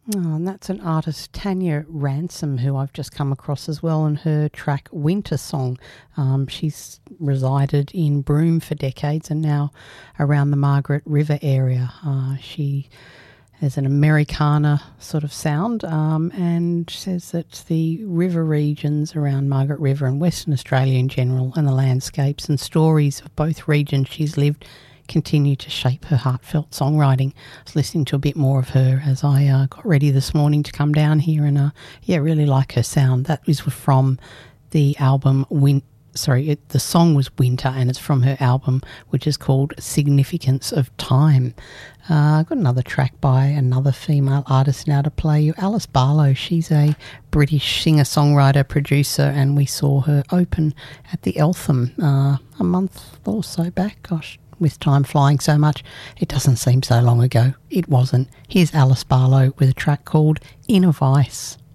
Oh, and that's an artist, Tanya Ransom, who I've just come across as well, and her track Winter Song. She's resided in Broome for decades and now around the Margaret River area. She has an Americana sort of sound and says that the river regions around Margaret River and Western Australia in general, and the landscapes and stories of both regions she's lived, continue to shape her heartfelt songwriting. I was listening to a bit more of her as I got ready this morning to come down here, and really like her sound. That was from the album the song was Winter, and it's from her album, which is called Significance of Time. I've got another track by another female artist now to play you, Alice Barlow. She's a British singer-songwriter, producer, and we saw her open at the Eltham a month or so back. Gosh, with time flying so much, it doesn't seem so long ago. It wasn't. Here's Alice Barlow with a track called Inner Vice.